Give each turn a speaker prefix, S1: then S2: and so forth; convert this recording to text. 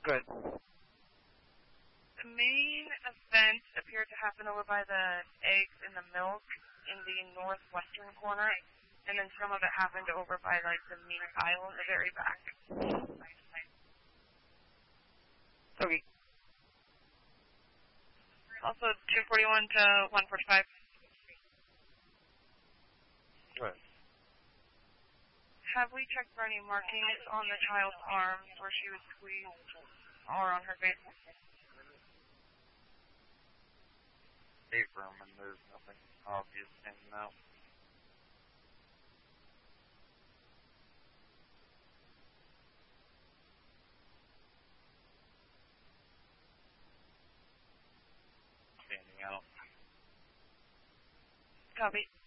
S1: Good.
S2: The main event appeared to happen over by the eggs and the milk in the northwestern corner, and then some of it happened over by like the meat aisle in the very back.
S1: Okay.
S2: Also 241 to 145.
S1: Good.
S2: Have we checked for any markings on the child's arms where she was squeezed or on her face?
S1: Safe room, and there's nothing obvious hanging out. Standing out.
S2: Copy.